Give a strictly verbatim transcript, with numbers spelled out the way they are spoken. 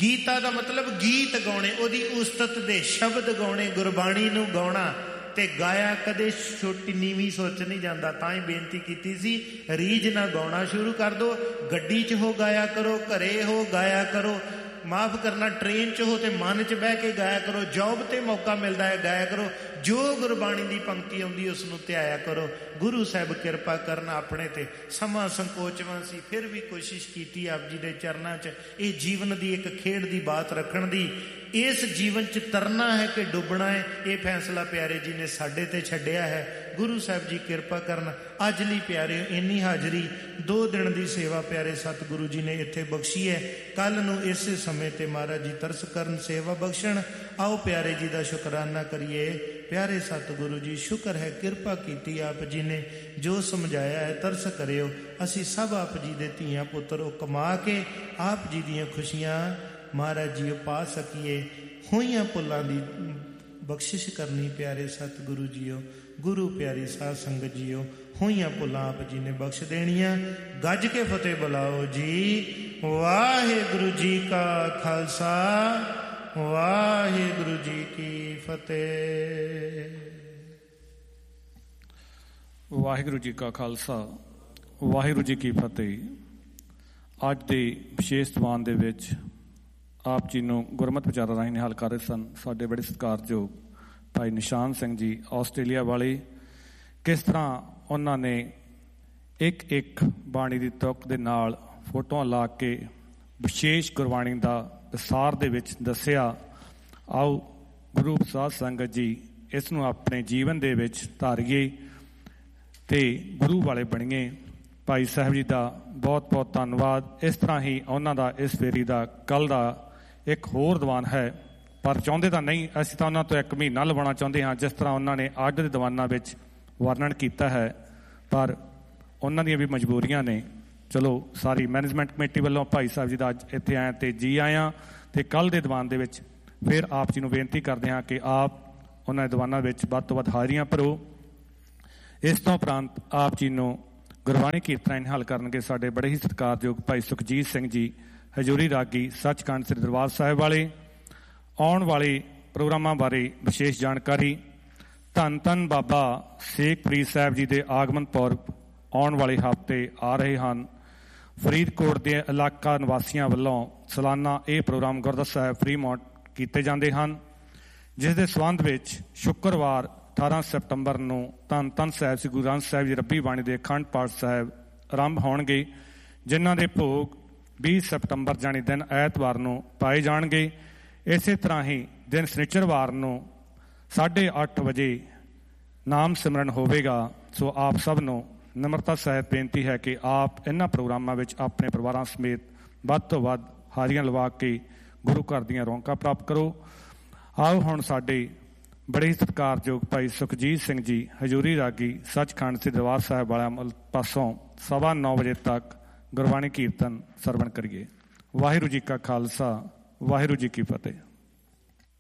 ਗੀਤਾ ਦਾ ਮਤਲਬ ਗੀਤ ਗਾਉਣੇ, ਉਹਦੀ ਉਸਤਤ ਦੇ ਸ਼ਬਦ ਗਾਉਣੇ, ਗੁਰਬਾਣੀ ਨੂੰ ਗਾਉਣਾ। ਤੇ ਗਾਇਆ ਕਦੇ ਛੋਟੀ ਨੀਵੀਂ ਸੋਚ ਨਹੀਂ ਜਾਂਦਾ। ਤਾਂ ਹੀ ਬੇਨਤੀ ਕੀਤੀ ਸੀ, ਰੀਝ ਨਾ ਗਾਉਣਾ ਸ਼ੁਰੂ ਕਰ ਦਿਓ। ਗੱਡੀ 'ਚ ਹੋ ਗਾਇਆ ਕਰੋ, ਘਰੇ ਹੋ ਗਾਇਆ ਕਰੋ, ਮਾਫ ਕਰਨਾ ਟ੍ਰੇਨ 'ਚ ਹੋ ਤੇ ਮਨ 'ਚ ਬਹਿ ਕੇ ਗਾਇਆ ਕਰੋ, ਜੋਬ ਤੇ ਮੌਕਾ ਮਿਲਦਾ ਹੈ ਗਾਇਆ ਕਰੋ। ਜੋ ਗੁਰਬਾਣੀ ਦੀ ਪੰਕਤੀ ਆਉਂਦੀ ਉਸ ਨੂੰ ਧਿਆਇਆ ਕਰੋ। ਗੁਰੂ ਸਾਹਿਬ ਕਿਰਪਾ ਕਰਨ ਆਪਣੇ ਤੇ। ਸਮਾਂ ਸੰਕੋਚਵਾਂ ਸੀ, ਫਿਰ ਵੀ ਕੋਸ਼ਿਸ਼ ਕੀਤੀ ਆਪ ਜੀ ਦੇ ਚਰਨਾਂ 'ਚ ਇਹ ਜੀਵਨ ਦੀ ਇੱਕ ਖੇਡ ਦੀ ਬਾਤ ਰੱਖਣ ਦੀ। ਇਸ ਜੀਵਨ 'ਚ ਤਰਨਾ ਹੈ ਕਿ ਡੁੱਬਣਾ ਹੈ, ਇਹ ਫੈਸਲਾ ਪਿਆਰੇ ਜੀ ਨੇ ਸਾਡੇ ਤੇ ਛੱਡਿਆ ਹੈ। ਗੁਰੂ ਸਾਹਿਬ ਜੀ ਕਿਰਪਾ ਕਰਨ। ਅੱਜ ਲਈ ਪਿਆਰੇ ਇੰਨੀ ਹਾਜ਼ਰੀ, ਦੋ ਦਿਨ ਦੀ ਸੇਵਾ ਪਿਆਰੇ ਸਤਿਗੁਰੂ ਜੀ ਨੇ ਇੱਥੇ ਬਖਸ਼ੀ ਹੈ। ਕੱਲ੍ਹ ਨੂੰ ਇਸੇ ਸਮੇਂ ਤੇ ਮਹਾਰਾਜ ਜੀ ਤਰਸ ਕਰਨ, ਸੇਵਾ ਬਖਸ਼ਣ। ਆਓ ਪਿਆਰੇ ਜੀ ਦਾ ਸ਼ੁਕਰਾਨਾ ਕਰੀਏ। ਪਿਆਰੇ ਸਤਿਗੁਰੂ ਜੀ, ਸ਼ੁਕਰ ਹੈ ਕਿਰਪਾ ਕੀਤੀ ਆਪ ਜੀ ਨੇ, ਜੋ ਸਮਝਾਇਆ ਹੈ ਤਰਸ ਕਰਿਓ। ਅਸੀਂ ਸਭ ਆਪ ਜੀ ਦੇ ਧੀਆਂ ਪੁੱਤਰ ਉਹ ਕਮਾ ਕੇ ਆਪ ਜੀ ਦੀਆਂ ਖੁਸ਼ੀਆਂ ਮਹਾਰਾਜ ਜੀ ਪਾ ਸਕੀਏ। ਹੋਈਆਂ ਭੁੱਲਾਂ ਦੀ ਬਖਸ਼ਿਸ਼ ਕਰਨੀ ਪਿਆਰੇ ਸਤਿਗੁਰੂ ਜੀਓ। ਗੁਰੂ ਪਿਆਰੀ ਸਾਧ ਸੰਗਤ ਜੀਓ, ਹੋਈਆਂ ਭੁੱਲਾਂ ਆਪ ਜੀ ਨੇ ਬਖਸ਼ ਦੇਣੀਆਂ। ਗੱਜ ਕੇ ਫਤਿਹ ਬੁਲਾਓ ਜੀ। ਵਾਹਿਗੁਰੂ ਜੀ ਕਾ ਖਾਲਸਾ, ਵਾਹਿਗੁਰੂ ਜੀ ਕੀ ਫਤਿਹ। ਵਾਹਿਗੁਰੂ ਜੀ ਕਾ ਖਾਲਸਾ, ਵਾਹਿਗੁਰੂ ਜੀ ਕੀ ਫਤਿਹ। ਅੱਜ ਦੇ ਵਿਸ਼ੇਸ਼ ਦੀਵਾਨ ਦੇ ਵਿੱਚ ਆਪ ਜੀ ਨੂੰ ਗੁਰਮਤਿ ਵਿਚਾਰਾਂ ਰਾਹੀਂ ਨਿਹਾਲ ਕਰ ਰਹੇ ਸਨ ਸਾਡੇ ਬੜੇ ਸਤਿਕਾਰਯੋਗ ਭਾਈ ਨਿਸ਼ਾਨ ਸਿੰਘ ਜੀ ਆਸਟ੍ਰੇਲੀਆ ਵਾਲੇ। ਕਿਸ ਤਰ੍ਹਾਂ ਉਹਨਾਂ ਨੇ ਇੱਕ ਇੱਕ ਬਾਣੀ ਦੀ ਤੁਕ ਦੇ ਨਾਲ ਫੋਟੋਆਂ ਲਾ ਕੇ ਵਿਸ਼ੇਸ਼ ਗੁਰਬਾਣੀ ਦਾ ਵਿਸਾਰ ਦੇ ਵਿੱਚ ਦੱਸਿਆ। ਆਓ ਗੁਰੂ ਸਾਧ ਸੰਗਤ ਜੀ ਇਸ ਨੂੰ ਆਪਣੇ ਜੀਵਨ ਦੇ ਵਿੱਚ ਧਾਰੀਏ ਤੇ ਗੁਰੂ ਵਾਲੇ ਬਣੀਏ। ਭਾਈ ਸਾਹਿਬ ਜੀ ਦਾ ਬਹੁਤ ਬਹੁਤ ਧੰਨਵਾਦ। ਇਸ ਤਰ੍ਹਾਂ ਹੀ ਉਹਨਾਂ ਦਾ ਇਸ ਫੇਰੀ ਦਾ ਕੱਲ੍ਹ ਦਾ ਇੱਕ ਹੋਰ ਦੀਵਾਨ ਹੈ, ਪਰ ਚਾਹੁੰਦੇ ਤਾਂ ਨਹੀਂ, ਅਸੀਂ ਤਾਂ ਉਹਨਾਂ ਤੋਂ ਇੱਕ ਮਹੀਨਾ ਲਵਾਉਣਾ ਚਾਹੁੰਦੇ ਹਾਂ ਜਿਸ ਤਰ੍ਹਾਂ ਉਹਨਾਂ ਨੇ ਅੱਡ ਦੇ ਦੀਵਾਨਾਂ ਵਿੱਚ ਵਰਣਨ ਕੀਤਾ ਹੈ, ਪਰ ਉਹਨਾਂ ਦੀਆਂ ਵੀ ਮਜਬੂਰੀਆਂ ਨੇ। ਚਲੋ ਸਾਰੀ ਮੈਨੇਜਮੈਂਟ ਕਮੇਟੀ ਵੱਲੋਂ ਭਾਈ ਸਾਹਿਬ ਜੀ ਦਾ ਅੱਜ ਇੱਥੇ ਆਇਆ ਤੇ ਜੀ ਆਇਆਂ। ਅਤੇ ਕੱਲ੍ਹ ਦੇ ਦੀਵਾਨ ਦੇ ਵਿੱਚ ਫਿਰ ਆਪ ਜੀ ਨੂੰ ਬੇਨਤੀ ਕਰਦੇ ਹਾਂ ਕਿ ਆਪ ਉਹਨਾਂ ਦੇ ਦੀਵਾਨਾਂ ਵਿੱਚ ਵੱਧ ਤੋਂ ਵੱਧ ਹਾਜ਼ਰੀਆਂ ਭਰੋ। ਇਸ ਤੋਂ ਉਪਰੰਤ ਆਪ ਜੀ ਨੂੰ ਗੁਰਬਾਣੀ ਕੀਰਤਨਾਂ ਨਿਹਾਲ ਕਰਨਗੇ ਸਾਡੇ ਬੜੇ ਹੀ ਸਤਿਕਾਰਯੋਗ ਭਾਈ ਸੁਖਜੀਤ ਸਿੰਘ ਜੀ, ਹਜ਼ੂਰੀ ਰਾਗੀ, ਸੱਚਖੰਡ ਸ੍ਰੀ ਦਰਬਾਰ ਸਾਹਿਬ ਵਾਲੇ। ਆਉਣ ਵਾਲੇ ਪ੍ਰੋਗਰਾਮਾਂ ਬਾਰੇ ਵਿਸ਼ੇਸ਼ ਜਾਣਕਾਰੀ। ਧੰਨ ਧੰਨ ਬਾਬਾ ਸੇਖ ਫਰੀਦ ਸਾਹਿਬ ਜੀ ਦੇ ਆਗਮਨ ਪੁਰਬ ਆਉਣ ਵਾਲੇ ਹਫ਼ਤੇ ਆ ਰਹੇ ਹਨ। ਫਰੀਦਕੋਟ ਦੇ ਇਲਾਕਾ ਨਿਵਾਸੀਆਂ ਵੱਲੋਂ ਸਾਲਾਨਾ ਇਹ ਪ੍ਰੋਗਰਾਮ ਗੁਰਦੁਆਰਾ ਸਾਹਿਬ ਫਰੀਮੌਂਟ ਕੀਤੇ ਜਾਂਦੇ ਹਨ, ਜਿਸ ਦੇ ਸੰਬੰਧ ਵਿੱਚ ਸ਼ੁੱਕਰਵਾਰ ਅਠਾਰਾਂ ਸਤੰਬਰ ਨੂੰ ਧੰਨ ਧੰਨ ਸਾਹਿਬ ਸ੍ਰੀ ਗੁਰੂ ਗ੍ਰੰਥ ਸਾਹਿਬ ਜੀ ਰੱਬੀ ਬਾਣੀ ਦੇ ਅਖੰਡ ਪਾਠ ਸਾਹਿਬ ਆਰੰਭ ਹੋਣਗੇ, ਜਿਨ੍ਹਾਂ ਦੇ ਭੋਗ ਵੀਹ ਸਤੰਬਰ ਜਾਣੀ ਦਿਨ ਐਤਵਾਰ ਨੂੰ ਪਾਏ ਜਾਣਗੇ। ਇਸੇ ਤਰ੍ਹਾਂ ਹੀ ਦਿਨ ਸ਼ਨੀਚਰਵਾਰ ਨੂੰ ਸਾਢੇ ਅੱਠ ਵਜੇ ਨਾਮ ਸਿਮਰਨ ਹੋਵੇਗਾ। ਸੋ ਆਪ ਸਭ ਨੂੰ ਨਿਮਰਤਾ ਸਹਿਤ ਬੇਨਤੀ ਹੈ ਕਿ ਆਪ ਇਹਨਾਂ ਪ੍ਰੋਗਰਾਮਾਂ ਵਿੱਚ ਆਪਣੇ ਪਰਿਵਾਰਾਂ ਸਮੇਤ ਵੱਧ ਤੋਂ ਵੱਧ ਹਾਜ਼ਰੀਆਂ ਲਵਾ ਕੇ ਗੁਰੂ ਘਰ ਦੀਆਂ ਰੌਣਕਾਂ ਪ੍ਰਾਪਤ ਕਰੋ। ਆਓ ਹੁਣ ਸਾਡੇ ਬੜੇ ਹੀ ਸਤਿਕਾਰਯੋਗ ਭਾਈ ਸੁਖਜੀਤ ਸਿੰਘ ਜੀ, ਹਜ਼ੂਰੀ ਰਾਗੀ, ਸੱਚਖੰਡ ਸ੍ਰੀ ਦਰਬਾਰ ਸਾਹਿਬ ਵਾਲਿਆਂ ਪਾਸੋਂ ਸਵਾ ਨੌ ਵਜੇ ਤੱਕ ਗੁਰਬਾਣੀ ਕੀਰਤਨ ਸਰਵਣ ਕਰੀਏ। ਵਾਹਿਗੁਰੂ ਜੀ ਕਾ ਖਾਲਸਾ, ਵਾਹਿਗੁਰੂ ਜੀ ਕੀ ਫਤਿਹ।